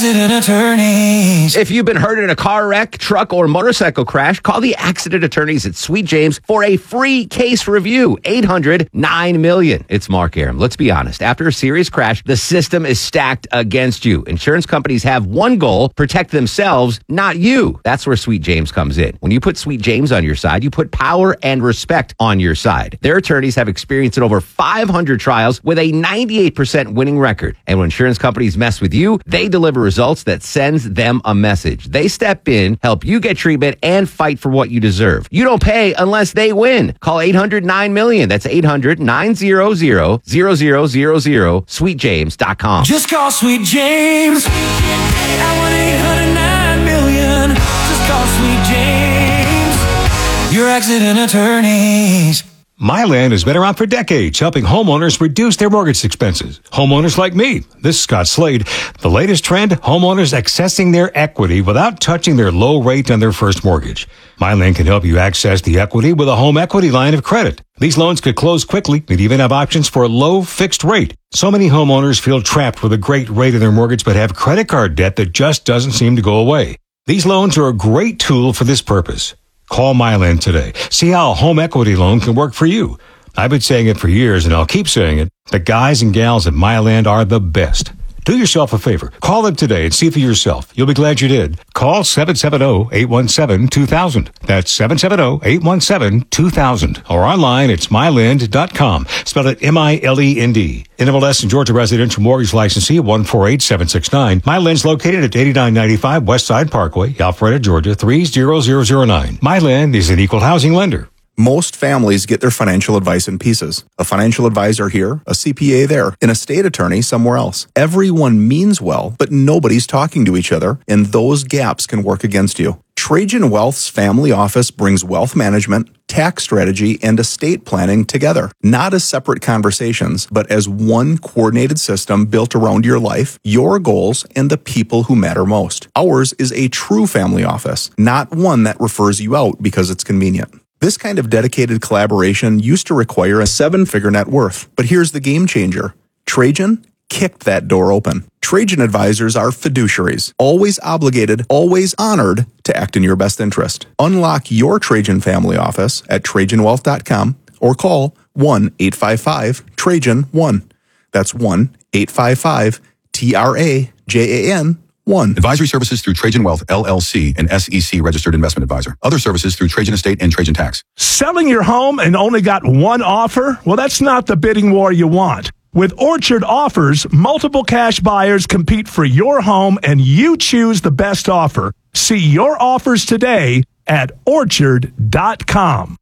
Attorneys. If you've been hurt in a car wreck, truck, or motorcycle crash, call the accident attorneys at Sweet James for a free case review. 800-9-MILLION. It's Mark Aram. Let's be honest. After a serious crash, the system is stacked against you. Insurance companies have one goal: protect themselves, not you. That's where Sweet James comes in. When you put Sweet James on your side, you put power and respect on your side. Their attorneys have experience in over 500 trials with a 98% winning record. And when insurance companies mess with you, they deliver results that sends them a message. They step in, help you get treatment, and fight for what you deserve. You don't pay unless they win. Call 800-9-MILLION. That's 800-900-0000, sweetjames.com. Just call Sweet James. I want 800-9-MILLION. Just call Sweet James. Your accident attorneys. MyLand has been around for decades, helping homeowners reduce their mortgage expenses. Homeowners like me. This is Scott Slade. The latest trend, homeowners accessing their equity without touching their low rate on their first mortgage. MyLand can help you access the equity with a home equity line of credit. These loans could close quickly and even have options for a low fixed rate. So many homeowners feel trapped with a great rate in their mortgage but have credit card debt that just doesn't seem to go away. These loans are a great tool for this purpose. Call MyLand today. See how a home equity loan can work for you. I've been saying it for years, and I'll keep saying it. The guys and gals at MyLand are the best. Do yourself a favor. Call them today and see for yourself. You'll be glad you did. Call 770-817-2000. That's 770-817-2000. Or online, it's MyLand.com. Spell it MILEND. NMLS and Georgia Residential Mortgage Licensee 148769. MyLand's located at 8995 Westside Parkway, Alpharetta, Georgia 30009. MyLand is an equal housing lender. Most families get their financial advice in pieces. A financial advisor here, a CPA there, an estate attorney somewhere else. Everyone means well, but nobody's talking to each other, and those gaps can work against you. Trajan Wealth's family office brings wealth management, tax strategy, and estate planning together, not as separate conversations, but as one coordinated system built around your life, your goals, and the people who matter most. Ours is a true family office, not one that refers you out because it's convenient. This kind of dedicated collaboration used to require a 7-figure net worth, but here's the game changer. Trajan kicked that door open. Trajan advisors are fiduciaries, always obligated, always honored to act in your best interest. Unlock your Trajan family office at TrajanWealth.com or call 1-855-TRAJAN-1. That's 1-855-TRAJAN-1. Advisory services through Trajan Wealth, LLC, an SEC registered investment advisor. Other services through Trajan Estate and Trajan Tax. Selling your home and only got one offer? Well, that's not the bidding war you want. With Orchard Offers, multiple cash buyers compete for your home and you choose the best offer. See your offers today at Orchard.com.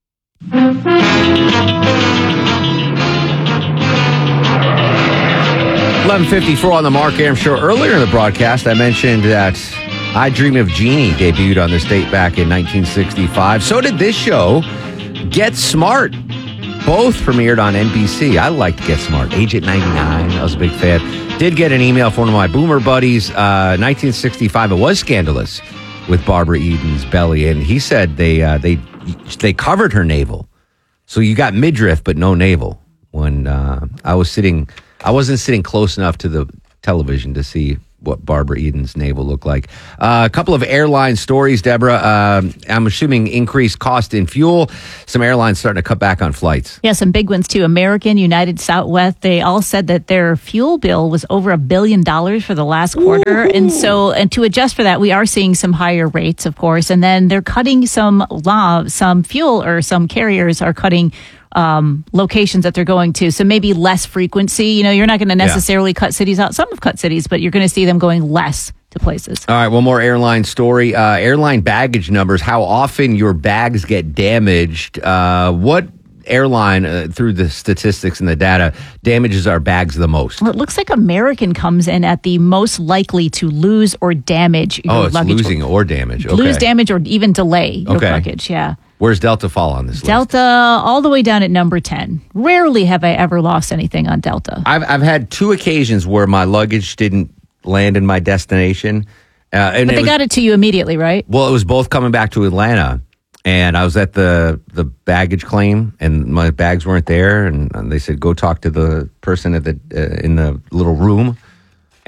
11:54 on the Mark Aram Show. Earlier in the broadcast, I mentioned that I Dream of Jeannie debuted on this date back in 1965. So did this show, Get Smart. Both premiered on NBC. I liked Get Smart. Agent 99, I was a big fan. Did get an email from one of my boomer buddies. 1965, it was scandalous with Barbara Eden's belly, and he said they covered her navel. So you got midriff, but no navel. When I wasn't sitting close enough to the television to see what Barbara Eden's navel looked like. A couple of airline stories, Deborah. I'm assuming increased cost in fuel. Some airlines starting to cut back on flights. Yeah, some big ones too. American, United, Southwest, they all said that their fuel bill was over $1 billion for the last quarter. Ooh. And to adjust for that, we are seeing some higher rates, of course. And then they're cutting some fuel, or some carriers are cutting locations that they're going to. So maybe less frequency. You know, you're not going to necessarily cut cities out. Some have cut cities, but you're going to see them going less to places. All right, one more airline story. Airline baggage numbers, how often your bags get damaged. What airline, through the statistics and the data, damages our bags the most? Well, it looks like American comes in at the most likely to lose or damage your luggage. Losing or damage. Okay. Lose, damage, or even delay your luggage, yeah. Where's Delta fall on this list? Delta, all the way down at number 10. Rarely have I ever lost anything on Delta. I've had 2 occasions where my luggage didn't land in my destination. But they got it to you immediately, right? Well, it was both coming back to Atlanta, and I was at the baggage claim, and my bags weren't there, and they said, go talk to the person at in the little room.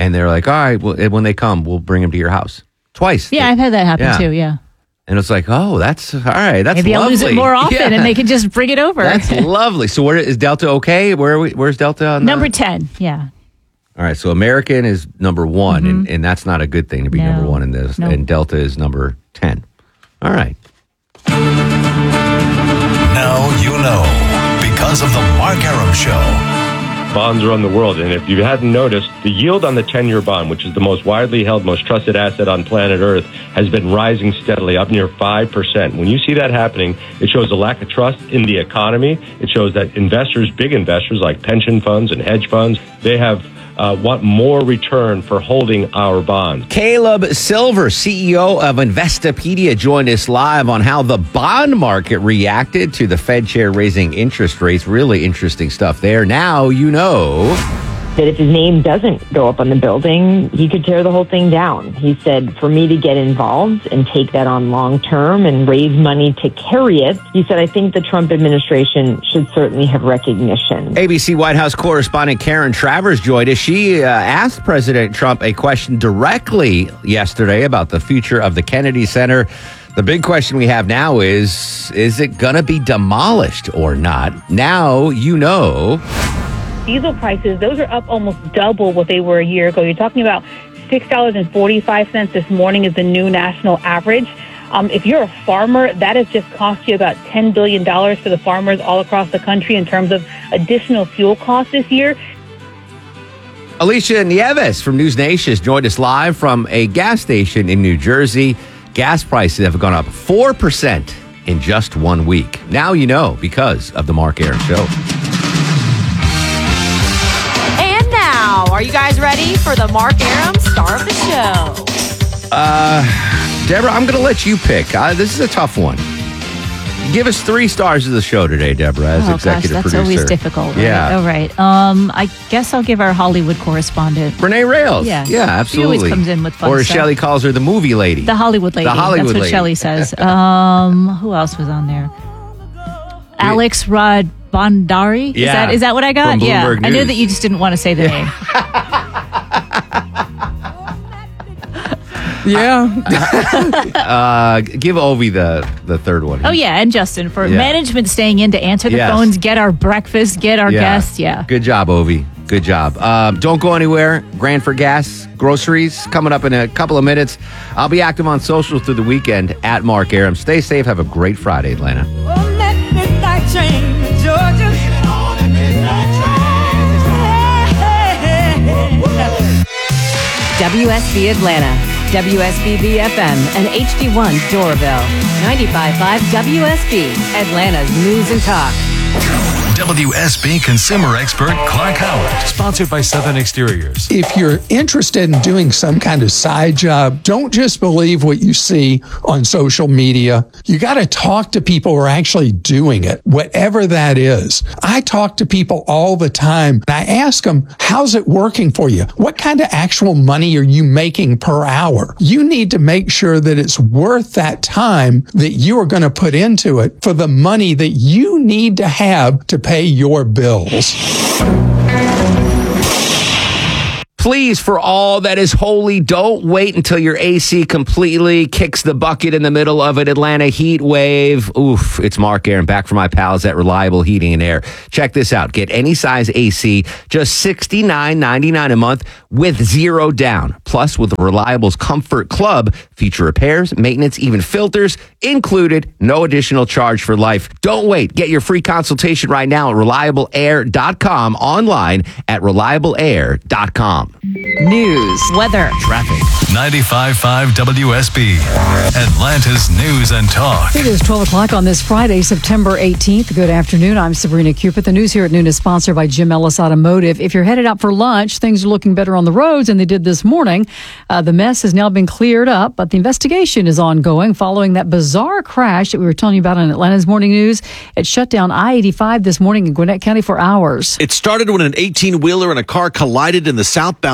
And they're like, all right, well, when they come, we'll bring them to your house. Twice. Yeah, I've had that happen too, yeah. And it's like, oh, that's all right. That's Maybe lovely. I'll use it more often and they can just bring it over. That's lovely. So where is Delta okay? Where's Delta on Number 10, yeah. All right, so American is number 1, and that's not a good thing to be number 1 in this. Nope. And Delta is number 10. All right. Now you know, because of the Mark Arum Show. Bonds around the world, and if you hadn't noticed, the yield on the 10-year bond, which is the most widely held, most trusted asset on planet Earth, has been rising steadily, up near 5%. When you see that happening, it shows a lack of trust in the economy. It shows that investors, big investors like pension funds and hedge funds, they have want more return for holding our bonds. Caleb Silver, CEO of Investopedia, joined us live on how the bond market reacted to the Fed chair raising interest rates. Really interesting stuff there. Now you know that if his name doesn't go up on the building, he could tear the whole thing down. He said, for me to get involved and take that on long term and raise money to carry it, he said, I think the Trump administration should certainly have recognition. ABC White House correspondent Karen Travers joined us. She asked President Trump a question directly yesterday about the future of the Kennedy Center. The big question we have now is it going to be demolished or not? Now you know. Diesel prices, those are up almost double what they were a year ago. You're talking about $6.45 this morning is the new national average. If you're a farmer, that has just cost you about $10 billion for the farmers all across the country in terms of additional fuel costs this year. Alicia Nieves from News Nation has joined us live from a gas station in New Jersey. Gas prices have gone up 4% in just 1 week. Now you know because of the Mark Arum Show. Are you guys ready for the Mark Arum star of the show? Deborah, I'm going to let you pick. This is a tough one. Give us 3 stars of the show today, Deborah, as executive that's producer. That's always difficult, right? Yeah. All right. I guess I'll give our Hollywood correspondent. Renee Rails. Yeah. Yeah, absolutely. She always comes in with fun Or as stuff. Shelley calls her, the movie lady. The Hollywood lady. The Hollywood That's what lady. Shelley says. Who else was on there? Alex Rodbandari. Yeah. Is that what I got? From Yeah. Bloomberg I knew News. that you just didn't want to say the name. Give Ovi the third one. Oh, yeah. And Justin for management staying in to answer the phones, get our breakfast, get our guests. Yeah. Good job, Ovi. Good job. Don't go anywhere. Grand for Gas groceries coming up in a couple of minutes. I'll be active on social through the weekend at Mark Arum. Stay safe. Have a great Friday, Atlanta. Oh, let midnight change, Georgia. WSB Atlanta, WSBB FM, and HD1 Doraville. 95.5 WSB, Atlanta's News and Talk. WSB consumer expert Clark Howard. Sponsored by Southern Exteriors. If you're interested in doing some kind of side job, don't just believe what you see on social media. You got to talk to people who are actually doing it, whatever that is. I talk to people all the time. I ask them, how's it working for you? What kind of actual money are you making per hour? You need to make sure that it's worth that time that you are going to put into it for the money that you need to have to pay your bills. Please, for all that is holy, don't wait until your AC completely kicks the bucket in the middle of an Atlanta heat wave. Oof, it's Mark Arum back from my pals at Reliable Heating and Air. Check this out. Get any size AC, just $69.99 a month with 0 down. Plus, with Reliable's Comfort Club, feature repairs, maintenance, even filters included. No additional charge for life. Don't wait. Get your free consultation right now at ReliableAir.com, online at ReliableAir.com. News, weather, Traffic. 95.5 WSB, Atlanta's News and Talk. It is 12 o'clock on this Friday, September 18th. Good afternoon. I'm Sabrina Cupid. The news here at noon is sponsored by Jim Ellis Automotive. If you're headed out for lunch, things are looking better on the roads than they did this morning. The mess has now been cleared up, but the investigation is ongoing following that bizarre crash that we were telling you about on Atlanta's Morning News. It shut down I-85 this morning in Gwinnett County for hours. It started when an 18-wheeler and a car collided in the southbound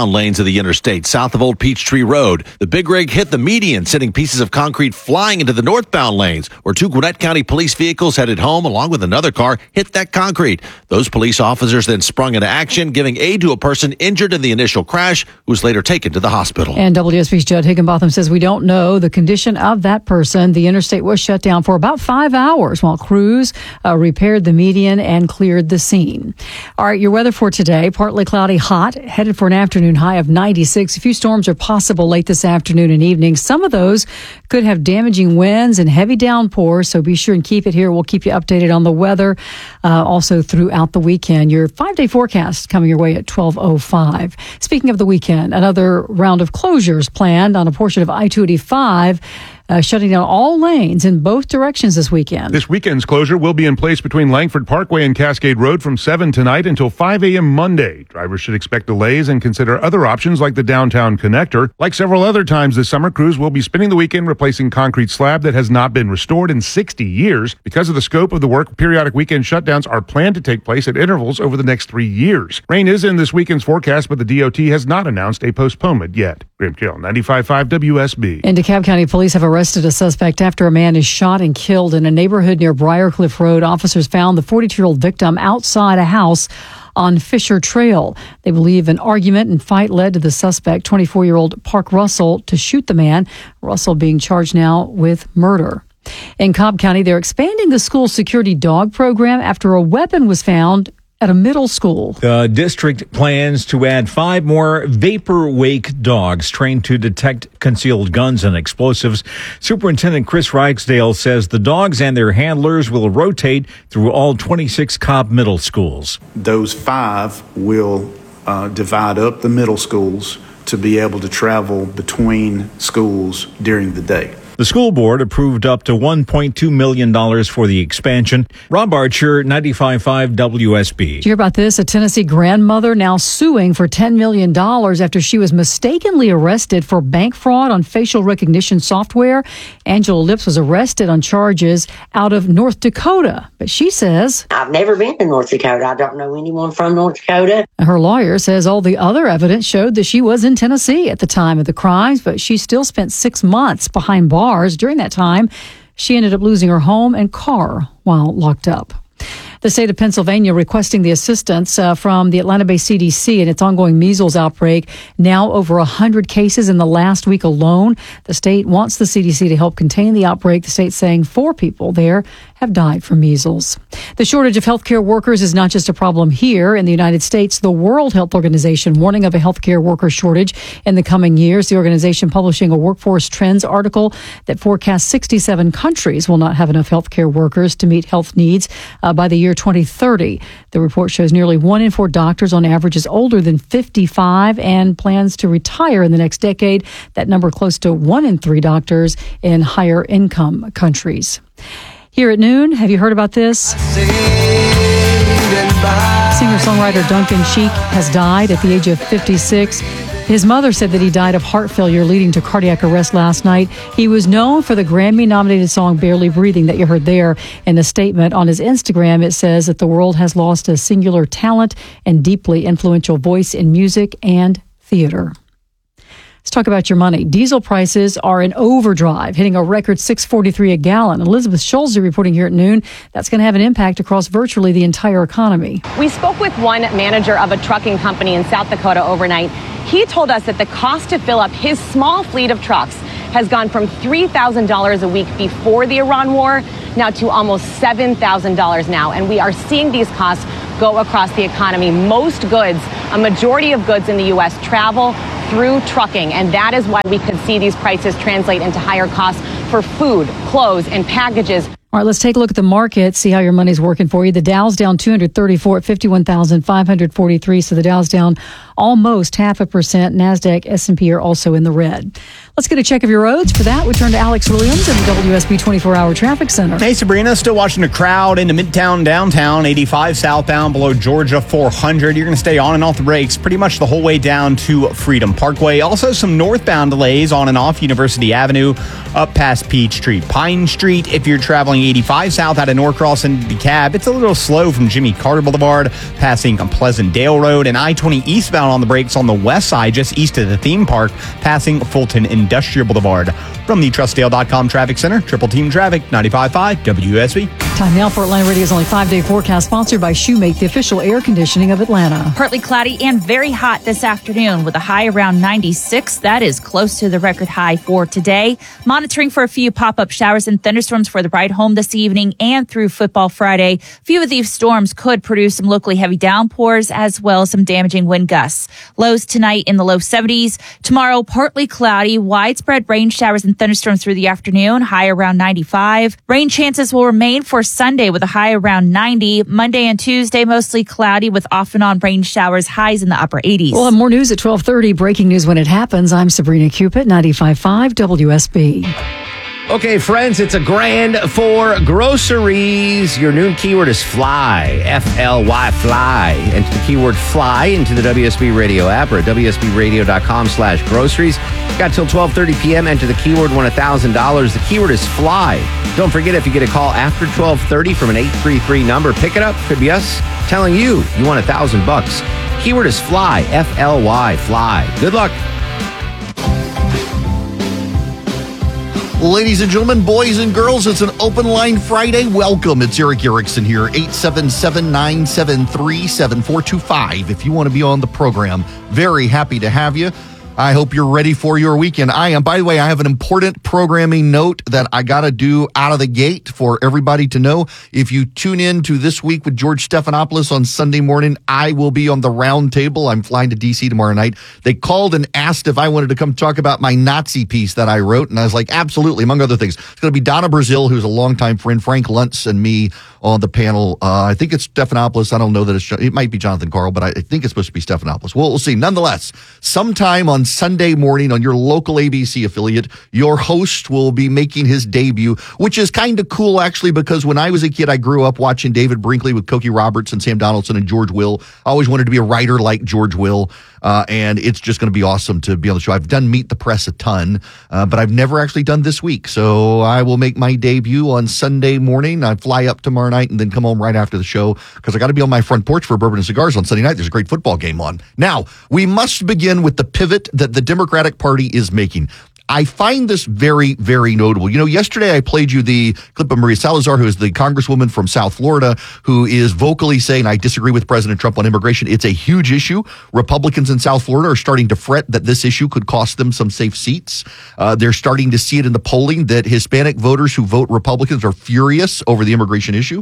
southbound lanes of the interstate, south of Old Peachtree Road. The big rig hit the median, sending pieces of concrete flying into the northbound lanes, where 2 Gwinnett County police vehicles headed home along with another car hit that concrete. Those police officers then sprung into action, giving aid to a person injured in the initial crash, who was later taken to the hospital. And WSB's Judd Higginbotham says we don't know the condition of that person. The interstate was shut down for about 5 hours while crews repaired the median and cleared the scene. All right, your weather for today, partly cloudy, hot, headed for an afternoon high of 96. A few storms are possible late this afternoon and evening. Some of those could have damaging winds and heavy downpours, so be sure and keep it here. We'll keep you updated on the weather also throughout the weekend. Your 5-day forecast coming your way at 12:05. Speaking of the weekend, another round of closures planned on a portion of I-285, shutting down all lanes in both directions this weekend. This weekend's closure will be in place between Langford Parkway and Cascade Road from 7 tonight until 5 a.m. Monday. Drivers should expect delays and consider other options like the downtown connector. Like several other times this summer, crews will be spending the weekend replacing concrete slab that has not been restored in 60 years. Because of the scope of the work, periodic weekend shutdowns are planned to take place at intervals over the next 3 years. Rain is in this weekend's forecast, but the DOT has not announced a postponement yet. Graham Gill, 95.5 WSB. And DeKalb County Police have arrested a suspect after a man is shot and killed in a neighborhood near Briarcliff Road. Officers found the 42-year-old victim outside a house on Fisher Trail. They believe an argument and fight led to the suspect, 24-year-old Park Russell, to shoot the man. Russell being charged now with murder. In Cobb County, they're expanding the school security dog program after a weapon was found at a middle school. The district plans to add 5 more vapor wake dogs trained to detect concealed guns and explosives. Superintendent Chris Ragsdale says the dogs and their handlers will rotate through all 26 Cobb middle schools. Those 5 will divide up the middle schools to be able to travel between schools during the day. The school board approved up to $1.2 million for the expansion. Rob Archer, 95.5 WSB. Did you hear about this? A Tennessee grandmother now suing for $10 million after she was mistakenly arrested for bank fraud on facial recognition software. Angela Lips was arrested on charges out of North Dakota. But she says, I've never been to North Dakota. I don't know anyone from North Dakota. Her lawyer says all the other evidence showed that she was in Tennessee at the time of the crimes, but she still spent 6 months behind bars. During that time, she ended up losing her home and car while locked up. The state of Pennsylvania requesting the assistance from the Atlanta-based CDC in its ongoing measles outbreak. Now over 100 cases in the last week alone. The state wants the CDC to help contain the outbreak. The state saying 4 people there have died from measles. The shortage of healthcare workers is not just a problem here in the United States. The World Health Organization warning of a healthcare worker shortage in the coming years. The organization publishing a workforce trends article that forecasts 67 countries will not have enough healthcare workers to meet health needs by the year 2030. The report shows nearly 1 in 4 doctors on average is older than 55 and plans to retire in the next decade. That number close to 1 in 3 doctors in higher income countries. Here at noon, have you heard about this? Singer-songwriter Duncan Sheik has died at the age of 56. His mother said that he died of heart failure leading to cardiac arrest last night. He was known for the Grammy-nominated song Barely Breathing that you heard there. In a statement on his Instagram, it says that the world has lost a singular talent and deeply influential voice in music and theater. Let's talk about your money. Diesel prices are in overdrive, hitting a record $6.43 a gallon. Elizabeth Schulze reporting here at noon. That's going to have an impact across virtually the entire economy. We spoke with one manager of a trucking company in South Dakota overnight. He told us that the cost to fill up his small fleet of trucks has gone from $3,000 a week before the Iran war now to almost $7,000 now. And we are seeing these costs go across the economy. Most goods, a majority of goods in the U.S. travel through trucking, and that is why we could see these prices translate into higher costs for food, clothes, and packages. All right, let's take a look at the market, see how your money's working for you. The Dow's down 234 at 51,543, so the Dow's down almost 0.5%. NASDAQ, S&P are also in the red. Let's get a check of your roads. For that, we turn to Alex Williams in the WSB 24-hour traffic center. Hey, Sabrina. Still watching a crowd into Midtown downtown, 85 southbound below Georgia 400. You're going to stay on and off the brakes pretty much the whole way down to Freedom Parkway. Also, some northbound delays on and off University Avenue up past Peachtree Pine Street. If you're traveling 85 south out of Norcross into DeKalb, it's a little slow from Jimmy Carter Boulevard, passing Pleasantdale Road, and I-20 eastbound on the brakes on the west side, just east of the theme park, passing Fulton Industrial Boulevard. From the TrustDale.com Traffic Center, Triple Team Traffic, 95.5 WSB. Time now for Atlanta Radio's only 5-day forecast, sponsored by Shoemake, the official air conditioning of Atlanta. Partly cloudy and very hot this afternoon with a high around 96. That is close to the record high for today. Monitoring for a few pop-up showers and thunderstorms for the ride home this evening and through Football Friday. Few of these storms could produce some locally heavy downpours as well as some damaging wind gusts. Lows tonight in the low 70s. Tomorrow, partly cloudy, widespread rain showers and thunderstorms through the afternoon, high around 95. Rain chances will remain for Sunday with a high around 90. Monday and Tuesday, mostly cloudy with off and on rain showers, highs in the upper 80s. We'll have more news at 12:30. Breaking news when it happens. I'm Sabrina Cupid, 95.5 WSB. Okay, friends, it's a grand for groceries. Your noon keyword is fly, F-L-Y, fly. Enter the keyword fly into the WSB Radio app or at WSBRadio.com/groceries. Got till 12:30 p.m. Enter the keyword, won $1,000. The keyword is fly. Don't forget, if you get a call after 12:30 from an 833 number, pick it up. Could be us telling you won $1,000. Keyword is fly, F-L-Y, fly. Good luck. Ladies and gentlemen, boys and girls, it's an Open Line Friday. Welcome. It's Eric Erickson here, 877-973-7425. If you want to be on the program, very happy to have you. I hope you're ready for your weekend. I am. By the way, I have an important programming note that I got to do out of the gate for everybody to know. If you tune in to This Week with George Stephanopoulos on Sunday morning, I will be on the round table. I'm flying to D.C. tomorrow night. They called and asked if I wanted to come talk about my Nazi piece that I wrote, and I was like, absolutely, among other things. It's going to be Donna Brazil, who's a longtime friend, Frank Luntz, and me on the panel. I think it's Stephanopoulos. I don't know that it might be Jonathan Carl, but I think it's supposed to be Stephanopoulos. We'll see. Nonetheless, sometime on Sunday morning on your local ABC affiliate, your host will be making his debut, which is kind of cool, actually, because when I was a kid, I grew up watching David Brinkley with Cokie Roberts and Sam Donaldson and George Will. I always wanted to be a writer like George Will, and it's just going to be awesome to be on the show. I've done Meet the Press a ton, but I've never actually done This Week, so I will make my debut on Sunday morning. I fly up tomorrow night and then come home right after the show because I got to be on my front porch for Bourbon and Cigars on Sunday night. There's a great football game on. Now, we must begin with the pivot that the Democratic Party is making. I find this very, very notable. You know, yesterday I played you the clip of Maria Salazar, who is the congresswoman from South Florida, who is vocally saying, I disagree with President Trump on immigration. It's a huge issue. Republicans in South Florida are starting to fret that this issue could cost them some safe seats. They're starting to see it in the polling that Hispanic voters who vote Republicans are furious over the immigration issue.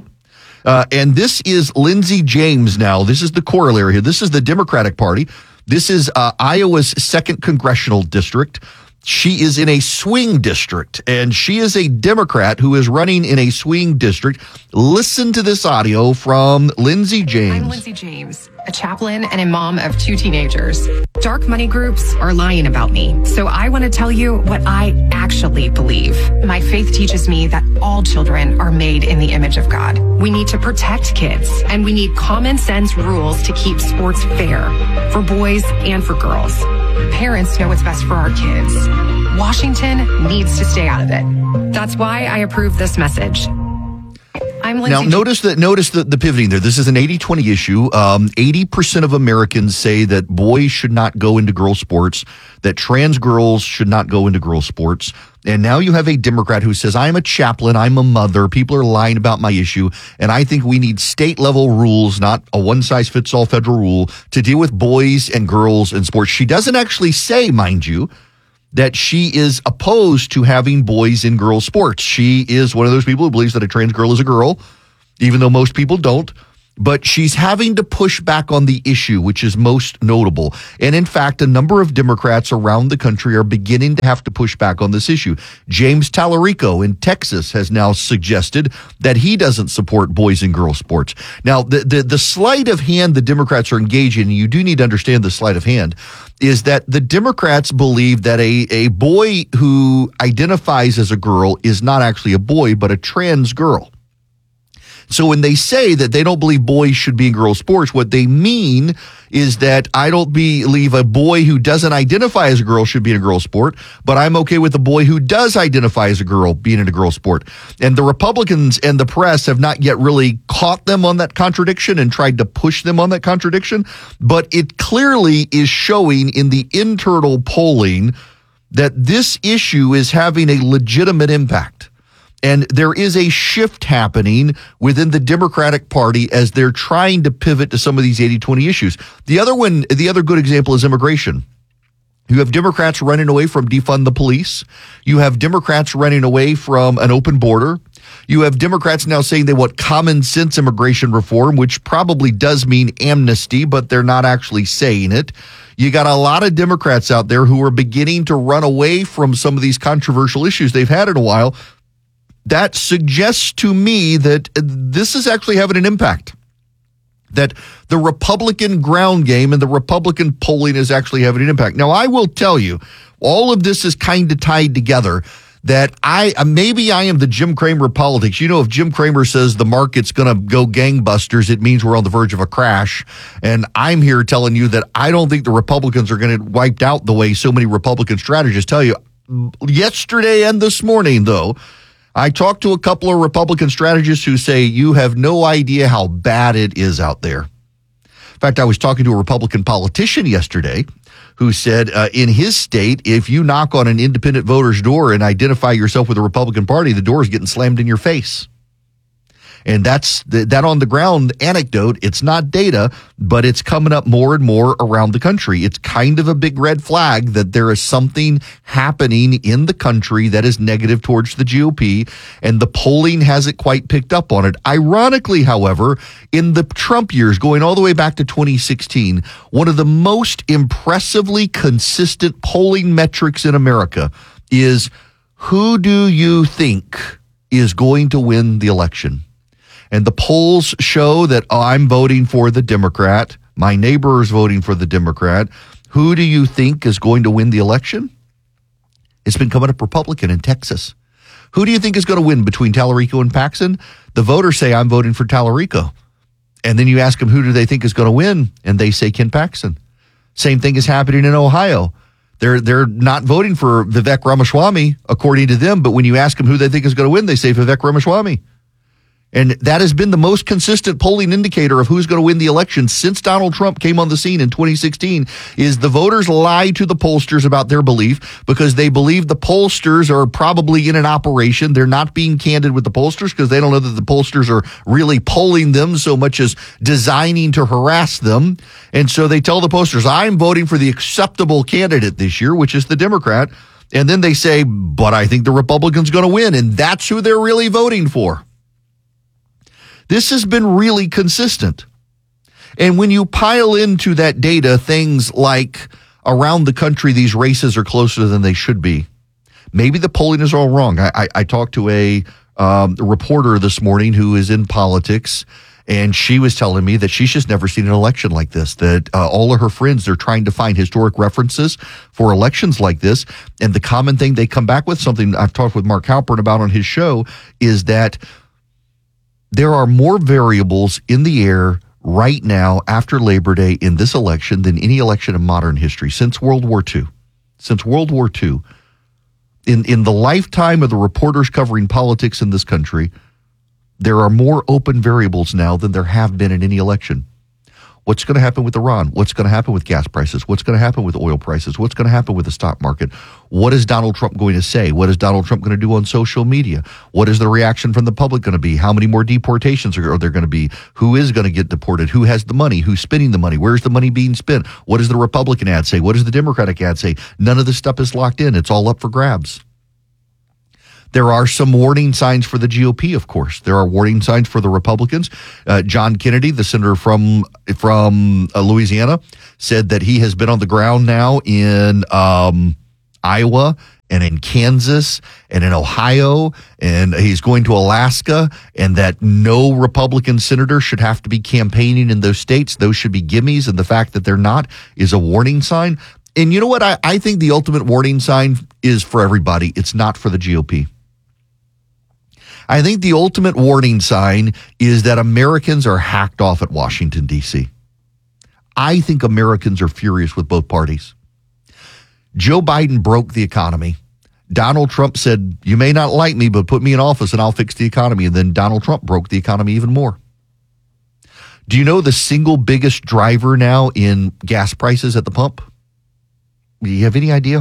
And this is Lindsey James now. This is the corollary here. This is the Democratic Party. This is Iowa's 2nd congressional district. She is in a swing district, and she is a Democrat who is running in a swing district. Listen to this audio from Lindsey James. I'm Lindsey James, a chaplain and a mom of 2 teenagers. Dark money groups are lying about me, so I want to tell you what I actually believe. My faith teaches me that all children are made in the image of God. We need to protect kids, and we need common sense rules to keep sports fair for boys and for girls. Parents know what's best for our kids. Washington needs to stay out of it. That's why I approve this message. I'm Lindsey. Now, notice the pivoting there. This is an 80-20 issue. 80% of Americans say that boys should not go into girls' sports, that trans girls should not go into girls' sports. And now you have a Democrat who says, I'm a chaplain, I'm a mother, people are lying about my issue, and I think we need state-level rules, not a one-size-fits-all federal rule, to deal with boys and girls in sports. She doesn't actually say, mind you, that she is opposed to having boys in girls' sports. She is one of those people who believes that a trans girl is a girl, even though most people don't. But she's having to push back on the issue, which is most notable. And in fact, a number of Democrats around the country are beginning to have to push back on this issue. James Tallarico in Texas has now suggested that he doesn't support boys and girls sports. Now, the sleight of hand the Democrats are engaging, and you do need to understand the sleight of hand, is that the Democrats believe that a boy who identifies as a girl is not actually a boy, but a trans girl. So when they say that they don't believe boys should be in girls' sports, what they mean is that I don't believe a boy who doesn't identify as a girl should be in a girls' sport, but I'm okay with a boy who does identify as a girl being in a girls' sport. And the Republicans and the press have not yet really caught them on that contradiction and tried to push them on that contradiction, but it clearly is showing in the internal polling that this issue is having a legitimate impact. And there is a shift happening within the Democratic Party as they're trying to pivot to some of these 80-20 issues. The other good example is immigration. You have Democrats running away from defund the police. You have Democrats running away from an open border. You have Democrats now saying they want common sense immigration reform, which probably does mean amnesty, but they're not actually saying it. You got a lot of Democrats out there who are beginning to run away from some of these controversial issues they've had in a while. That suggests to me that this is actually having an impact, that the Republican ground game and the Republican polling is actually having an impact. Now, I will tell you, all of this is kind of tied together, that maybe I am the Jim Cramer of politics. You know, if Jim Cramer says the market's going to go gangbusters, it means we're on the verge of a crash. And I'm here telling you that I don't think the Republicans are going to get wiped out the way so many Republican strategists tell you. Yesterday and this morning, though, I talked to a couple of Republican strategists who say you have no idea how bad it is out there. In fact, I was talking to a Republican politician yesterday who said in his state, if you knock on an independent voter's door and identify yourself with the Republican Party, the door is getting slammed in your face. And that's that on the ground anecdote. It's not data, but it's coming up more and more around the country. It's kind of a big red flag that there is something happening in the country that is negative towards the GOP, and the polling hasn't quite picked up on it. Ironically, however, in the Trump years, going all the way back to 2016, one of the most impressively consistent polling metrics in America is who do you think is going to win the election? And the polls show that I'm voting for the Democrat. My neighbor is voting for the Democrat. Who do you think is going to win the election? It's been coming up Republican in Texas. Who do you think is going to win between Tallarico and Paxton? The voters say I'm voting for Tallarico. And then you ask them who do they think is going to win, and they say Ken Paxton. Same thing is happening in Ohio. They're not voting for Vivek Ramaswamy, according to them, but when you ask them who they think is going to win, they say Vivek Ramaswamy. And that has been the most consistent polling indicator of who's going to win the election since Donald Trump came on the scene in 2016, is the voters lie to the pollsters about their belief because they believe the pollsters are probably in an operation. They're not being candid with the pollsters because they don't know that the pollsters are really polling them so much as designing to harass them. And so they tell the pollsters, I'm voting for the acceptable candidate this year, which is the Democrat. And then they say, but I think the Republican's going to win. And that's who they're really voting for. This has been really consistent. And when you pile into that data things like around the country, these races are closer than they should be. Maybe the polling is all wrong. I talked to a reporter this morning who is in politics, and she was telling me that she's just never seen an election like this, that all of her friends are trying to find historic references for elections like this. And the common thing they come back with, something I've talked with Mark Halpern about on his show, is that there are more variables in the air right now after Labor Day in this election than any election in modern history since World War II. Since World War II, in the lifetime of the reporters covering politics in this country, there are more open variables now than there have been in any election. What's going to happen with Iran? What's going to happen with gas prices? What's going to happen with oil prices? What's going to happen with the stock market? What is Donald Trump going to say? What is Donald Trump going to do on social media? What is the reaction from the public going to be? How many more deportations are there going to be? Who is going to get deported? Who has the money? Who's spending the money? Where's the money being spent? What does the Republican ad say? What does the Democratic ad say? None of this stuff is locked in. It's all up for grabs. There are some warning signs for the GOP, of course. There are warning signs for the Republicans. John Kennedy, the senator from Louisiana, said that he has been on the ground now in Iowa and in Kansas and in Ohio, and he's going to Alaska, and that no Republican senator should have to be campaigning in those states. Those should be gimmies, and the fact that they're not is a warning sign. And you know what? I think the ultimate warning sign is for everybody. It's not for the GOP. I think the ultimate warning sign is that Americans are hacked off at Washington, D.C. I think Americans are furious with both parties. Joe Biden broke the economy. Donald Trump said, you may not like me, but put me in office and I'll fix the economy. And then Donald Trump broke the economy even more. Do you know the single biggest driver now in gas prices at the pump? Do you have any idea?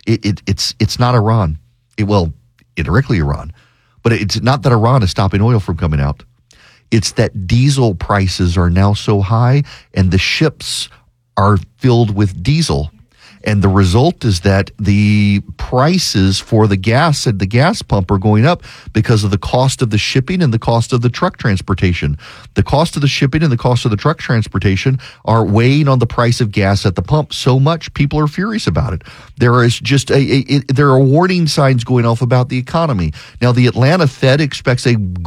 It's not Iran. Indirectly Iran. But it's not that Iran is stopping oil from coming out. It's that diesel prices are now so high and the ships are filled with diesel. And the result is that the prices for the gas at the gas pump are going up because of the cost of the shipping and the cost of the truck transportation. The cost of the shipping and the cost of the truck transportation are weighing on the price of gas at the pump so much people are furious about it. There is just there are warning signs going off about the economy. Now, the Atlanta Fed expects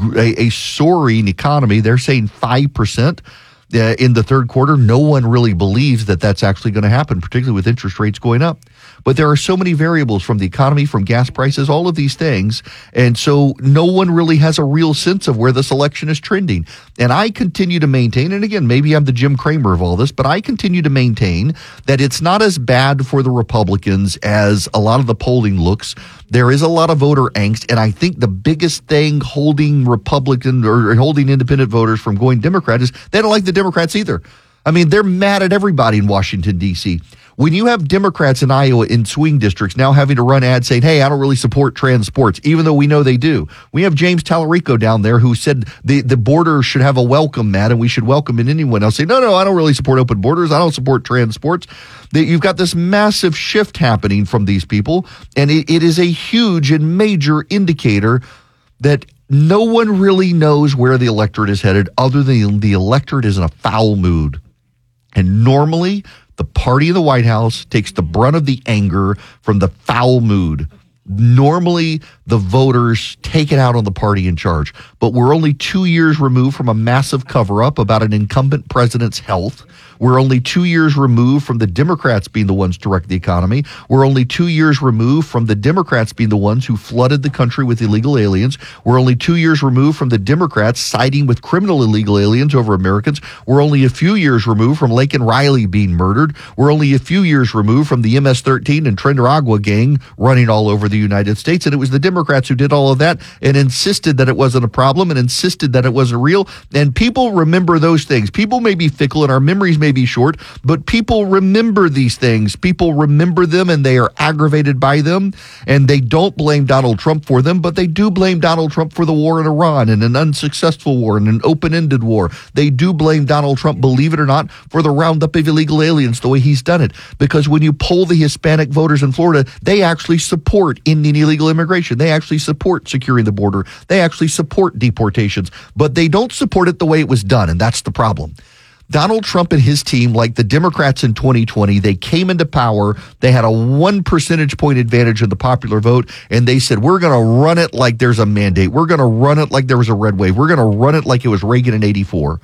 a soaring economy. They're saying 5%. In the third quarter. No one really believes that that's actually going to happen, particularly with interest rates going up. But there are so many variables from the economy, from gas prices, all of these things. And so no one really has a real sense of where this election is trending. And I continue to maintain, and again, maybe I'm the Jim Cramer of all this, but I continue to maintain that it's not as bad for the Republicans as a lot of the polling looks. There is a lot of voter angst, and I think the biggest thing holding Republican or holding independent voters from going Democrat is they don't like the Democrats either. I mean, they're mad at everybody in Washington, D.C. When you have Democrats in Iowa in swing districts now having to run ads saying, hey, I don't really support trans sports, even though we know they do. We have James Tallarico down there who said the border should have a welcome mat and we should welcome in anyone else. Say, no, I don't really support open borders. I don't support trans sports. You've got this massive shift happening from these people, and it is a huge and major indicator that no one really knows where the electorate is headed other than the electorate is in a foul mood. And normally, the party in the White House takes the brunt of the anger from the foul mood. Normally, the voters take it out on the party in charge. But we're only 2 years removed from a massive cover-up about an incumbent president's health. We're only 2 years removed from the Democrats being the ones to wreck the economy. We're only 2 years removed from the Democrats being the ones who flooded the country with illegal aliens. We're only 2 years removed from the Democrats siding with criminal illegal aliens over Americans. We're only a few years removed from Laken Riley being murdered. We're only a few years removed from the MS-13 and Trinidad gang running all over the United States. And it was the Democrats who did all of that and insisted that it wasn't a problem and insisted that it wasn't real. And people remember those things. People may be fickle and our memories may be short, but people remember these things. People remember them and they are aggravated by them, and they don't blame Donald Trump for them, but they do blame Donald Trump for the war in Iran and an unsuccessful war and an open-ended war. They do blame Donald Trump, believe it or not, for the roundup of illegal aliens the way he's done it. Because when you poll the Hispanic voters in Florida, they actually support Indian illegal immigration. They actually support securing the border. They actually support deportations, but they don't support it the way it was done, and that's the problem. Donald Trump and his team, like the Democrats in 2020, they came into power. They had a 1 percentage point advantage in the popular vote, and they said, we're going to run it like there's a mandate. We're going to run it like there was a red wave. We're going to run it like it was Reagan in 84.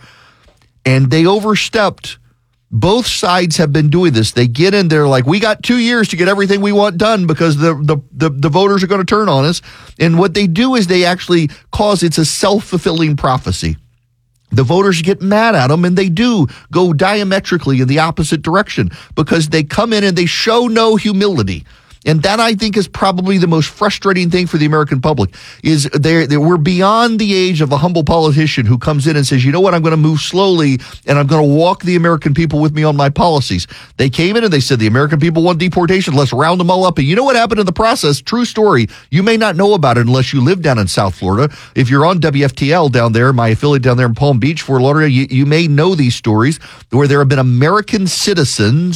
And they overstepped. Both sides have been doing this. They get in there like, we got 2 years to get everything we want done because the voters are going to turn on us. And what they do is they actually cause, it's a self-fulfilling prophecy. The voters get mad at them, and they do go diametrically in the opposite direction because they come in and they show no humility. And that, I think, is probably the most frustrating thing for the American public is we're beyond the age of a humble politician who comes in and says, you know what, I'm going to move slowly and I'm going to walk the American people with me on my policies. They came in and they said, the American people want deportation. Let's round them all up. And you know what happened in the process? True story. You may not know about it unless you live down in South Florida. If you're on WFTL down there, my affiliate down there in Palm Beach, Fort Lauderdale, you may know these stories where there have been American citizens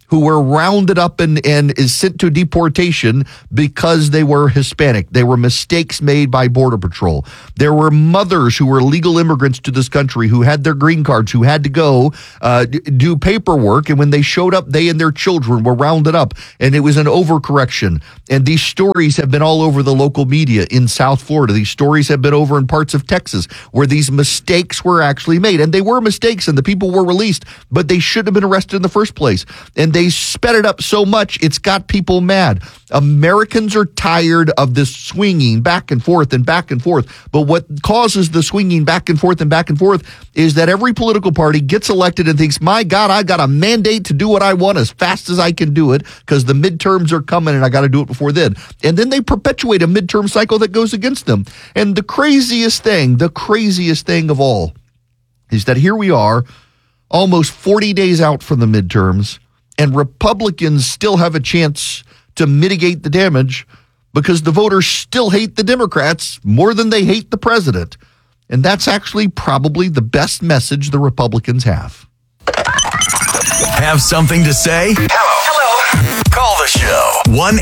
who were rounded up and is sent to deportation because they were Hispanic. They were mistakes made by Border Patrol. There were mothers who were legal immigrants to this country who had their green cards, who had to go do paperwork, and when they showed up, they and their children were rounded up, and it was an overcorrection. And these stories have been all over the local media in South Florida. These stories have been over in parts of Texas where these mistakes were actually made, and they were mistakes, and the people were released, but they shouldn't have been arrested in the first place. And they sped it up so much, it's got people mad. Americans are tired of this swinging back and forth and back and forth. But what causes the swinging back and forth is that every political party gets elected and thinks, my God, I got a mandate to do what I want as fast as I can do it because the midterms are coming and I got to do it before then. And then they perpetuate a midterm cycle that goes against them. And the craziest thing of all is that here we are, almost 40 days out from the midterms, and Republicans still have a chance to mitigate the damage because the voters still hate the Democrats more than they hate the president. And that's actually probably the best message the Republicans have. Have something to say? Hello. Call the show.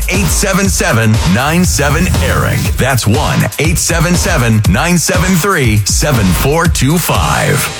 1-877-97-ERIC. That's 1-877-973-7425.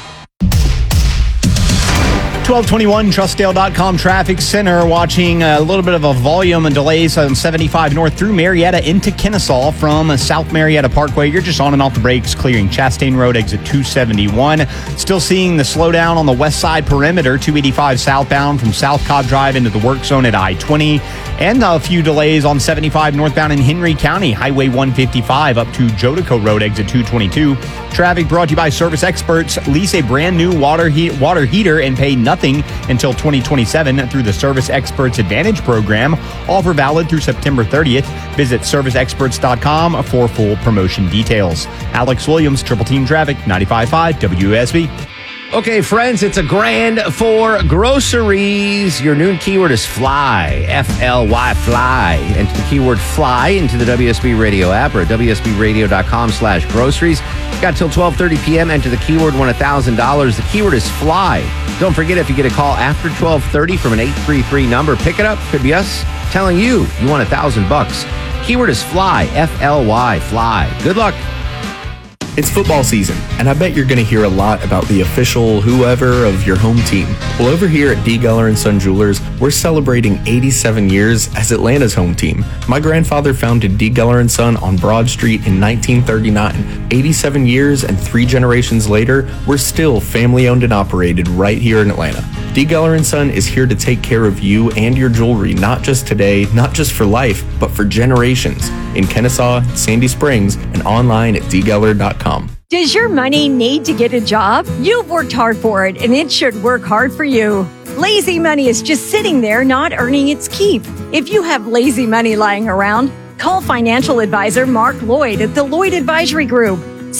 1221 Trustdale.com traffic center, watching a little bit of a volume and delays on 75 north through Marietta into Kennesaw from South Marietta Parkway. You're just on and off the brakes, clearing Chastain Road, exit 271. Still seeing the slowdown on the west side perimeter, 285 southbound from South Cobb Drive into the work zone at I-20. And a few delays on 75 northbound in Henry County, Highway 155 up to Jodico Road, exit 222. Traffic brought to you by Service Experts. Lease a brand new water heater and pay nothing until 2027 through the Service Experts Advantage program. Offer valid through September 30th. Visit serviceexperts.com for full promotion details. Alex Williams, Triple Team Traffic, 95.5 WSB. Okay, friends, it's a grand for groceries. Your noon keyword is fly, F-L-Y, fly. Enter the keyword fly into the WSB Radio app or at WSBradio.com/groceries. Got till 12:30 p.m. Enter the keyword, win $1,000. The keyword is fly. Don't forget, if you get a call after 12:30 from an 833 number, pick it up. Could be us telling you won $1,000. Keyword is fly, F-L-Y, fly. Good luck. It's football season, and I bet you're going to hear a lot about the official whoever of your home team. Well, over here at D. Geller & Son Jewelers, we're celebrating 87 years as Atlanta's home team. My grandfather founded D. Geller & Son on Broad Street in 1939. 87 years and 3 generations later, we're still family-owned and operated right here in Atlanta. D. Geller & Son is here to take care of you and your jewelry, not just today, not just for life, but for generations. In Kennesaw, Sandy Springs, and online at dgeller.com. Does your money need to get a job? You've worked hard for it, and it should work hard for you. Lazy money is just sitting there, not earning its keep. If you have lazy money lying around, call financial advisor Mark Lloyd at the Lloyd Advisory Group.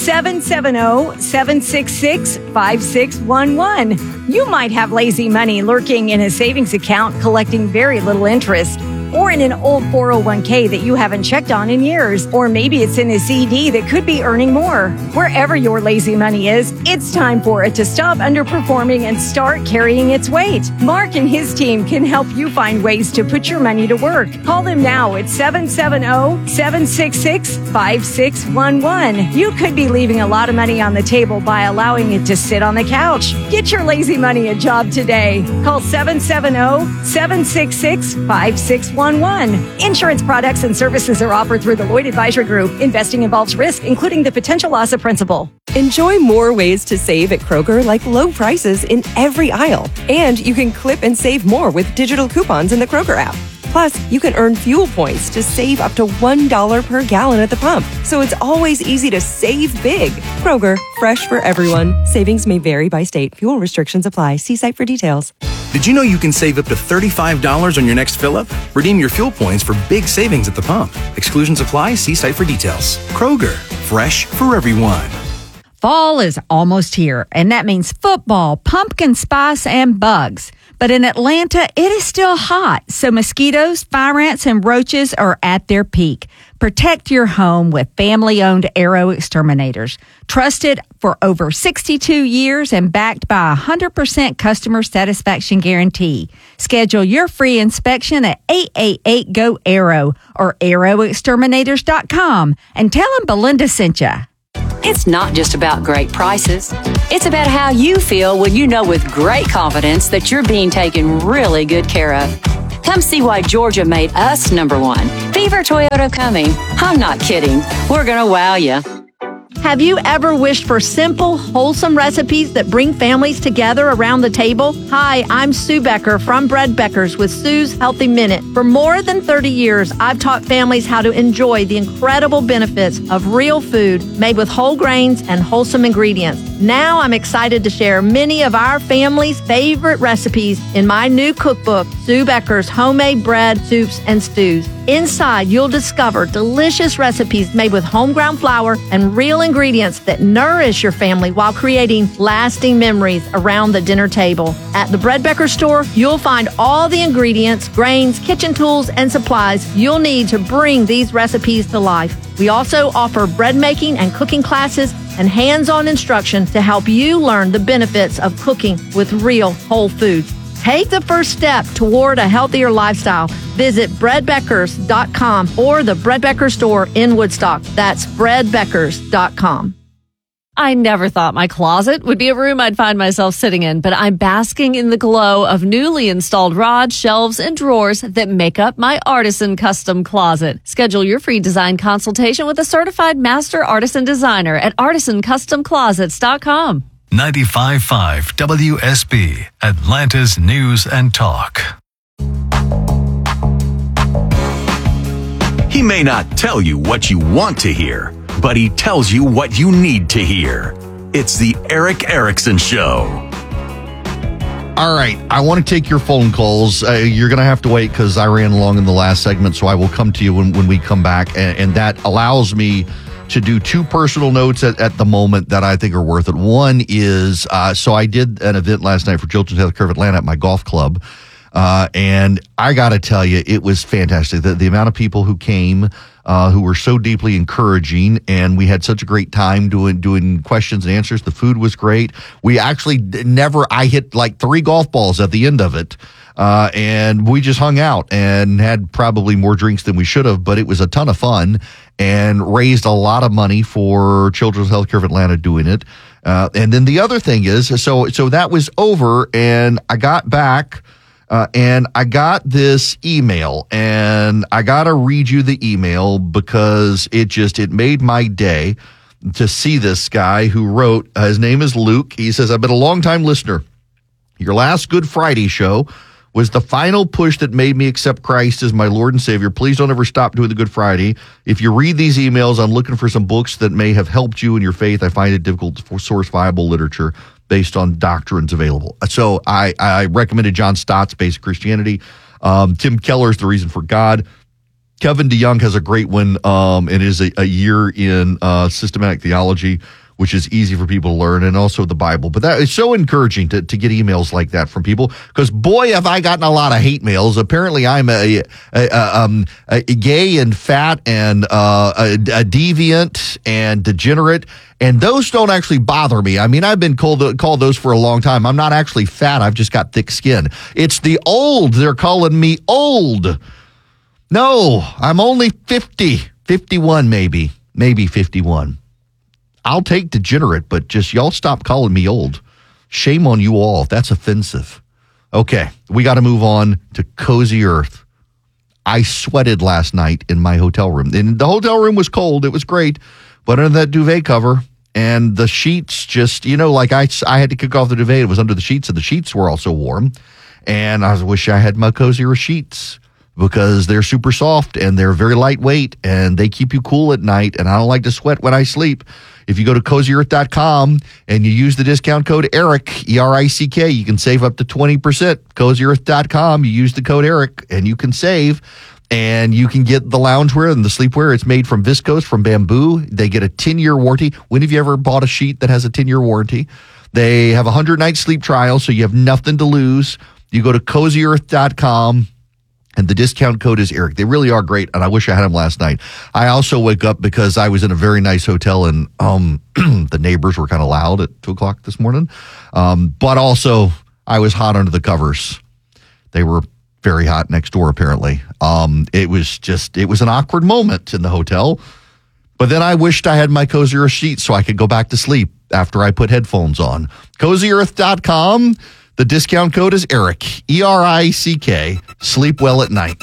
770-766-5611. You might have lazy money lurking in a savings account collecting very little interest, or in an old 401k that you haven't checked on in years, or maybe it's in a CD that could be earning more. Wherever your lazy money is, it's time for it to stop underperforming and start carrying its weight. Mark and his team can help you find ways to put your money to work. Call them now at 770-766-5611. You could be leaving a lot of money on the table by allowing it to sit on the couch. Get your lazy money a job today. Call 770-766-5611. Insurance products and services are offered through the Lloyd Advisory Group. Investing involves risk, including the potential loss of principal. Enjoy more ways to save at Kroger, like low prices in every aisle. And you can clip and save more with digital coupons in the Kroger app. Plus, you can earn fuel points to save up to $1 per gallon at the pump. So it's always easy to save big. Kroger, fresh for everyone. Savings may vary by state. Fuel restrictions apply. See site for details. Did you know you can save up to $35 on your next fill-up? Redeem your fuel points for big savings at the pump. Exclusions apply. See site for details. Kroger, fresh for everyone. Fall is almost here, and that means football, pumpkin spice, and bugs. But in Atlanta, it is still hot, so mosquitoes, fire ants, and roaches are at their peak. Protect your home with family-owned Arrow exterminators. Trusted for over 62 years and backed by a 100% customer satisfaction guarantee. Schedule your free inspection at 888-GO-ARROW or arrowexterminators.com and tell them Belinda sent you. It's not just about great prices. It's about how you feel when you know with great confidence that you're being taken really good care of. Come see why Georgia made us number one. Beaver Toyota coming. I'm not kidding. We're going to wow you. Have you ever wished for simple, wholesome recipes that bring families together around the table? Hi, I'm Sue Becker from Bread Beckers with Sue's Healthy Minute. For more than 30 years, I've taught families how to enjoy the incredible benefits of real food made with whole grains and wholesome ingredients. Now I'm excited to share many of our family's favorite recipes in my new cookbook, Sue Becker's Homemade Bread, Soups, and Stews. Inside, you'll discover delicious recipes made with homegrown flour and real ingredients that nourish your family while creating lasting memories around the dinner table. At the Bread Becker store, you'll find all the ingredients, grains, kitchen tools, and supplies you'll need to bring these recipes to life. We also offer bread making and cooking classes and hands-on instruction to help you learn the benefits of cooking with real whole foods. Take the first step toward a healthier lifestyle. Visit breadbeckers.com or the Bread Becker store in Woodstock. That's breadbeckers.com. I never thought my closet would be a room I'd find myself sitting in, but I'm basking in the glow of newly installed rods, shelves, and drawers that make up my artisan custom closet. Schedule your free design consultation with a certified master artisan designer at artisancustomclosets.com. 95.5 WSB, Atlanta's News and Talk. He may not tell you what you want to hear, but he tells you what you need to hear. It's the Erick Erickson Show. All right, I want to take your phone calls. You're going to have to wait because I ran long in the last segment, so I will come to you when we come back, and that allows me to do two personal notes at the moment that I think are worth it. One is, so I did an event last night for Children's Health Care of Atlanta at my golf club, and I got to tell you, it was fantastic. The amount of people who came, who were so deeply encouraging, and we had such a great time doing questions and answers. The food was great. We actually I hit like 3 golf balls at the end of it. And we just hung out and had probably more drinks than we should have, but it was a ton of fun and raised a lot of money for Children's Healthcare of Atlanta doing it. And then the other thing is, so that was over, and I got back, and I got this email, and I got to read you the email because it made my day to see this guy who wrote, his name is Luke. He says, I've been a long-time listener. Your last Good Friday show was the final push that made me accept Christ as my Lord and Savior. Please don't ever stop doing the Good Friday. If you read these emails, I'm looking for some books that may have helped you in your faith. I find it difficult to source viable literature based on doctrines available. So I recommended John Stott's Basic Christianity. Tim Keller's The Reason for God. Kevin DeYoung has a great one. It is a year in systematic theology, which is easy for people to learn, and also the Bible. But that is so encouraging to get emails like that from people, because boy, have I gotten a lot of hate mails. Apparently, I'm a gay and fat and a deviant and degenerate, and those don't actually bother me. I mean, I've been called those for a long time. I'm not actually fat. I've just got thick skin. It's the old. They're calling me old. No, I'm only 50, 51 maybe 51. I'll take degenerate, but just y'all stop calling me old. Shame on you all. That's offensive. Okay, we got to move on to Cozy Earth. I sweated last night in my hotel room. And the hotel room was cold. It was great. But under that duvet cover and the sheets just, like I had to kick off the duvet. It was under the sheets, and the sheets were also warm. And I wish I had my Cozy Earth sheets, because they're super soft and they're very lightweight and they keep you cool at night. And I don't like to sweat when I sleep. If you go to CozyEarth.com and you use the discount code ERICK, E-R-I-C-K, you can save up to 20%. CozyEarth.com, you use the code ERICK and you can save. And you can get the loungewear and the sleepwear. It's made from viscose, from bamboo. They get a 10-year warranty. When have you ever bought a sheet that has a 10-year warranty? They have a 100-night sleep trial, so you have nothing to lose. You go to CozyEarth.com, and the discount code is Eric. They really are great, and I wish I had them last night. I also wake up because I was in a very nice hotel, and the neighbors were kind of loud at 2 o'clock this morning. But also, I was hot under the covers. They were very hot next door, apparently. It was an awkward moment in the hotel. But then I wished I had my Cozy Earth sheet so I could go back to sleep after I put headphones on. CozyEarth.com. The discount code is Eric, E-R-I-C-K. Sleep well at night.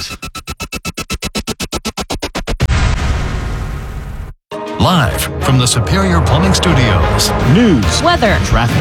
Live from the Superior Plumbing Studios. News, weather, traffic.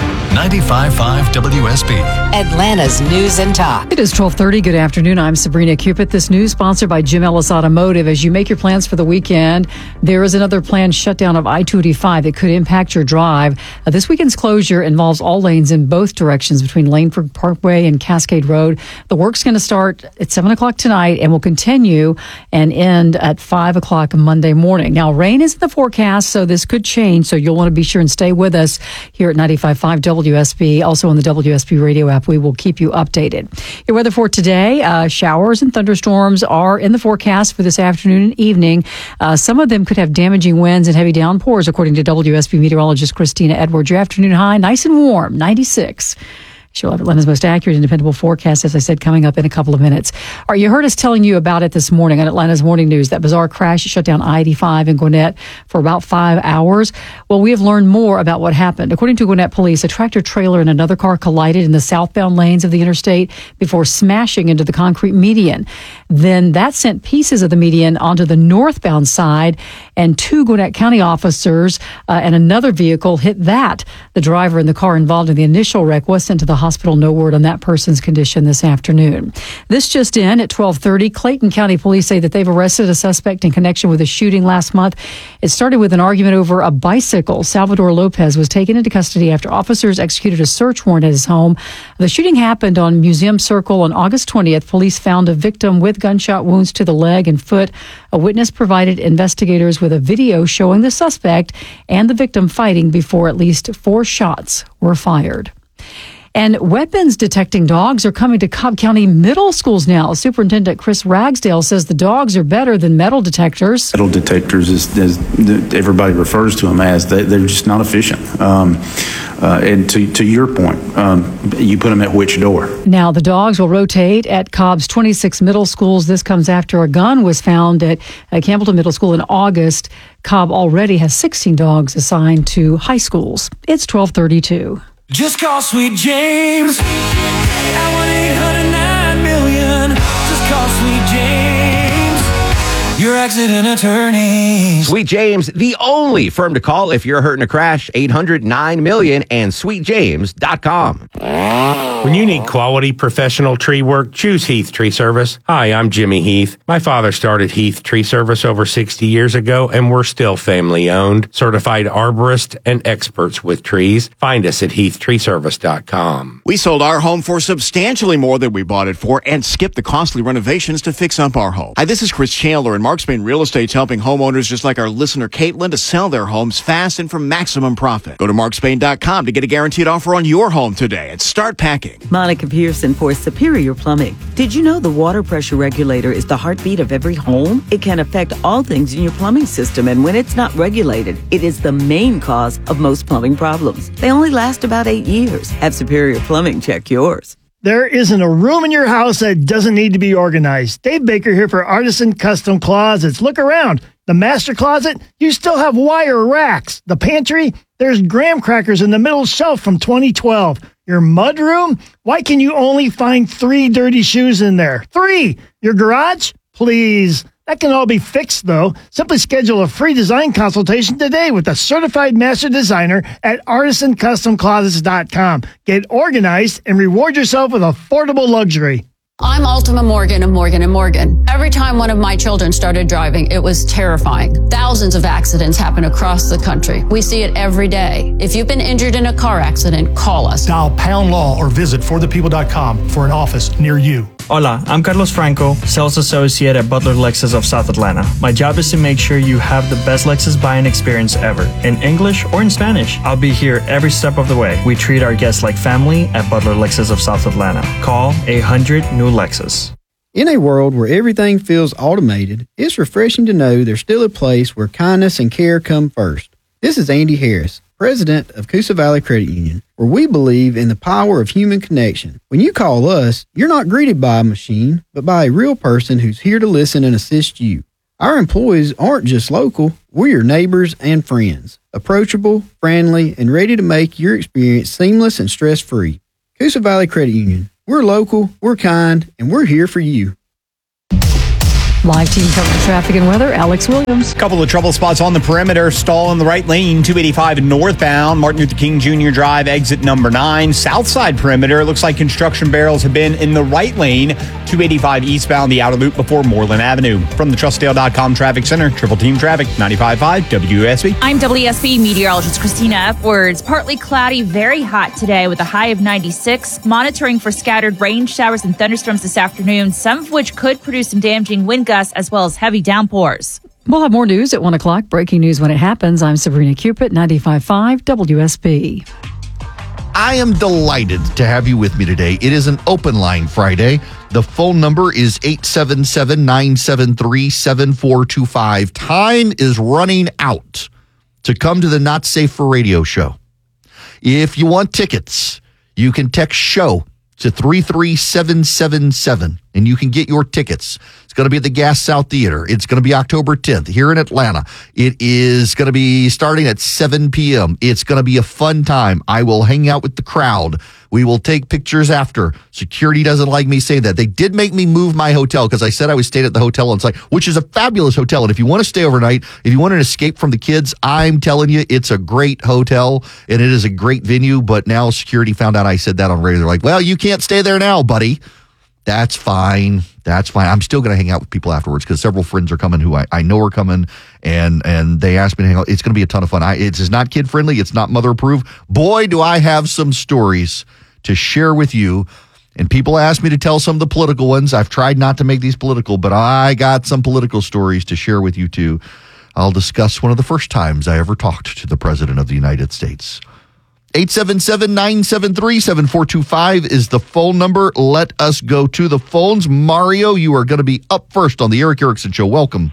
95.5 WSB. Atlanta's News and Talk. It is 12:30. Good afternoon. I'm Sabrina Cupid. This news sponsored by Jim Ellis Automotive. As you make your plans for the weekend, there is another planned shutdown of I-285 that could impact your drive. This weekend's closure involves all lanes in both directions between Langford Parkway and Cascade Road. The work's going to start at 7 o'clock tonight and will continue and end at 5 o'clock Monday morning. Now, rain is in the forecast, so this could change, so you'll want to be sure and stay with us here at 95.5 WSB. Also on the WSB radio app, we will keep you updated. Your weather for today, showers and thunderstorms are in the forecast for this afternoon and evening. Some of them could have damaging winds and heavy downpours, according to WSB meteorologist Christina Edwards. Your afternoon high, nice and warm, 96. She'll have Atlanta's most accurate and dependable forecast, as I said, coming up in a couple of minutes. All right, you heard us telling you about it this morning on Atlanta's Morning News, that bizarre crash that shut down I-85 in Gwinnett for about 5 hours. Well, we have learned more about what happened. According to Gwinnett police, a tractor trailer and another car collided in the southbound lanes of the interstate before smashing into the concrete median. Then that sent pieces of the median onto the northbound side, and 2 Gwinnett County officers and another vehicle hit that. The driver and the car involved in the initial wreck was sent to the hospital. No word on that person's condition this afternoon. This just in at 12:30. Clayton County police say that they've arrested a suspect in connection with a shooting last month. It started with an argument over a bicycle. Salvador Lopez was taken into custody after officers executed a search warrant at his home. The shooting happened on Museum Circle on August 20th. Police found a victim with gunshot wounds to the leg and foot. A witness provided investigators with a video showing the suspect and the victim fighting before at least 4 shots were fired. And weapons detecting dogs are coming to Cobb County middle schools now. Superintendent Chris Ragsdale says the dogs are better than metal detectors. Metal detectors, as everybody refers to them as, they're just not efficient. And to your point, you put them at which door? Now, the dogs will rotate at Cobb's 26 middle schools. This comes after a gun was found at Campbellton Middle School in August. Cobb already has 16 dogs assigned to high schools. It's 12:32. Just call Sweet James at 1-800-9-million. Just call Sweet James, your accident attorney. Sweet James, the only firm to call if you're hurt in a crash. 800-9-million and sweetjames.com. When you need quality professional tree work, choose Heath Tree Service. Hi, I'm Jimmy Heath. My father started Heath Tree Service over 60 years ago, and we're still family owned, certified arborist, and experts with trees. Find us at heathtreeservice.com. We sold our home for substantially more than we bought it for and skipped the costly renovations to fix up our home. Hi, this is Chris Chandler, and Mark Spain Real Estate's helping homeowners just like our listener Caitlin to sell their homes fast and for maximum profit. Go to markspain.com to get a guaranteed offer on your home today and start packing. Monica Pearson for Superior Plumbing. Did you know the water pressure regulator is the heartbeat of every home? It can affect all things in your plumbing system, and when it's not regulated, it is the main cause of most plumbing problems. They only last about 8 years. Have Superior Plumbing check yours. There isn't a room in your house that doesn't need to be organized. Dave Baker here for Artisan Custom Closets. Look around. The master closet, you still have wire racks. The pantry, there's graham crackers in the middle shelf from 2012. Your mudroom, why can you only find 3 dirty shoes in there? 3! Your garage? Please. That can all be fixed, though. Simply schedule a free design consultation today with a certified master designer at artisancustomclosets.com. Get organized and reward yourself with affordable luxury. I'm Ultima Morgan of Morgan & Morgan. Every time one of my children started driving, it was terrifying. Thousands of accidents happen across the country. We see it every day. If you've been injured in a car accident, call us. Dial #law or visit forthepeople.com for an office near you. Hola, I'm Carlos Franco, Sales Associate at Butler Lexus of South Atlanta. My job is to make sure you have the best Lexus buying experience ever, in English or in Spanish. I'll be here every step of the way. We treat our guests like family at Butler Lexus of South Atlanta. Call 800-NEW-LEXUS. In a world where everything feels automated, it's refreshing to know there's still a place where kindness and care come first. This is Andy Harris, President of Coosa Valley Credit Union, where we believe in the power of human connection. When you call us, you're not greeted by a machine, but by a real person who's here to listen and assist you. Our employees aren't just local, we're your neighbors and friends. Approachable, friendly, and ready to make your experience seamless and stress-free. Coosa Valley Credit Union. We're local, we're kind, and we're here for you. Live team covering traffic and weather, Alex Williams. Couple of trouble spots on the perimeter. Stall in the right lane, 285 northbound, Martin Luther King Jr. Drive, exit number 9. South side perimeter, looks like construction barrels have been in the right lane, 285 eastbound, the outer loop before Moreland Avenue. From the TrustDale.com Traffic Center, Triple Team Traffic, 95.5 WSB. I'm WSB meteorologist Christina Upwards. Partly cloudy, very hot today with a high of 96. Monitoring for scattered rain showers and thunderstorms this afternoon, some of which could produce some damaging wind gusts as well as heavy downpours. We'll have more news at 1 o'clock. Breaking news when it happens. I'm Sabrina Cupid, 95.5 WSB. I am delighted to have you with me today. It is an open line Friday. The phone number is 877-973-7425. Time is running out to come to the Not Safe for Radio show. If you want tickets, you can text SHOW to 33777 and you can get your tickets. It's going to be at the Gas South Theater. It's going to be October 10th here in Atlanta. It is going to be starting at 7 p.m. It's going to be a fun time. I will hang out with the crowd. We will take pictures after. Security doesn't like me saying that. They did make me move my hotel because I said I was staying at the hotel on site, which is a fabulous hotel. And if you want to stay overnight, if you want an escape from the kids, I'm telling you, it's a great hotel and it is a great venue. But now security found out I said that on radio. They're like, well, you can't stay there now, buddy. That's fine. That's fine. I'm still going to hang out with people afterwards because several friends are coming who I know are coming, and they asked me to hang out. It's going to be a ton of fun. It's not kid friendly. It's not mother approved. Boy, do I have some stories to share with you. And people ask me to tell some of the political ones. I've tried not to make these political, but I got some political stories to share with you too. I'll discuss one of the first times I ever talked to the President of the United States. 877-973-7425 is the phone number. Let us go to the phones. Mario, you are going to be up first on the Eric Erickson Show. Welcome.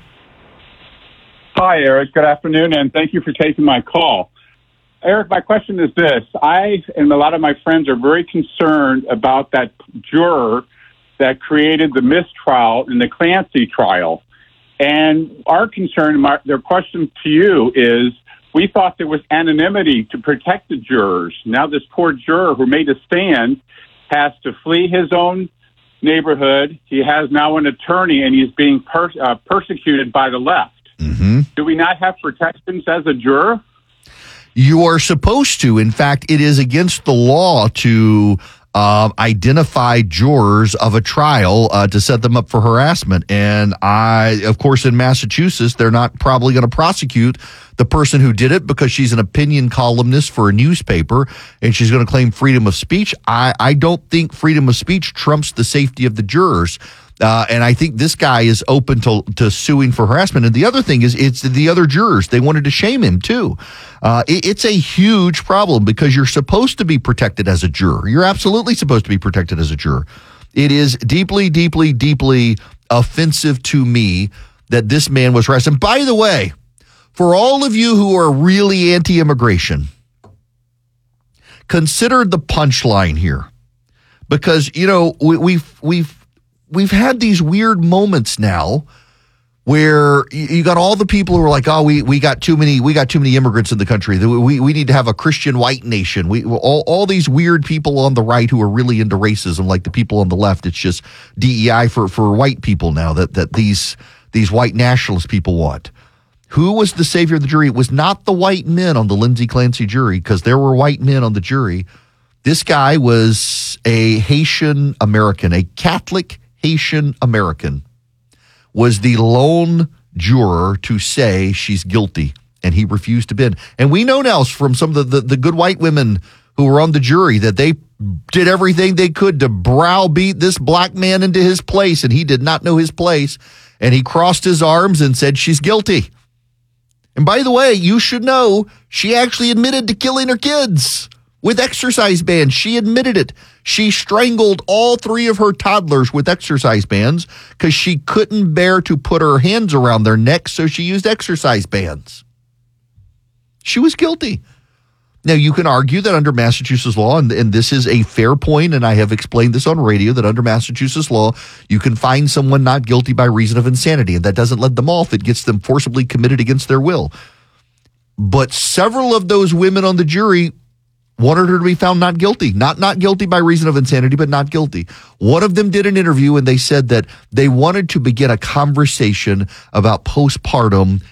Hi, Eric. Good afternoon, and thank you for taking my call. Eric, my question is this. I and a lot of my friends are very concerned about that juror that created the mistrial in the Clancy trial. And our concern, their question to you is, we thought there was anonymity to protect the jurors. Now this poor juror who made a stand has to flee his own neighborhood. He has now an attorney, and he's being persecuted by the left. Mm-hmm. Do we not have protections as a juror? You are supposed to. In fact, it is against the law to identify jurors of a trial to set them up for harassment. And of course, in Massachusetts, they're not probably going to prosecute the person who did it because she's an opinion columnist for a newspaper and she's going to claim freedom of speech. I don't think freedom of speech trumps the safety of the jurors. And I think this guy is open to suing for harassment. And the other thing is, it's the other jurors. They wanted to shame him, too. It's a huge problem because you're supposed to be protected as a juror. You're absolutely supposed to be protected as a juror. It is deeply, deeply, deeply offensive to me that this man was harassed. And by the way, for all of you who are really anti-immigration, consider the punchline here. Because, you know, we've had these weird moments now where you got all the people who are like, oh, we got too many immigrants in the country. We need to have a Christian white nation. All these weird people on the right who are really into racism, like the people on the left. It's just DEI for white people now that these white nationalist people want. Who was the savior of the jury? It was not the white men on the Lindsay Clancy jury, because there were white men on the jury. This guy was a Haitian American, a Catholic Haitian American, was the lone juror to say she's guilty, and he refused to bid. And we know now from some of the good white women who were on the jury that they did everything they could to browbeat this black man into his place, and he did not know his place, and he crossed his arms and said she's guilty. And by the way, you should know she actually admitted to killing her kids with exercise bands. She admitted it. She strangled all 3 of her toddlers with exercise bands because she couldn't bear to put her hands around their necks, so she used exercise bands. She was guilty. Now, you can argue that under Massachusetts law, and this is a fair point, and I have explained this on radio, that under Massachusetts law, you can find someone not guilty by reason of insanity, and that doesn't let them off. It gets them forcibly committed against their will. But several of those women on the jury wanted her to be found not guilty. Not guilty by reason of insanity, but not guilty. One of them did an interview, and they said that they wanted to begin a conversation about postpartum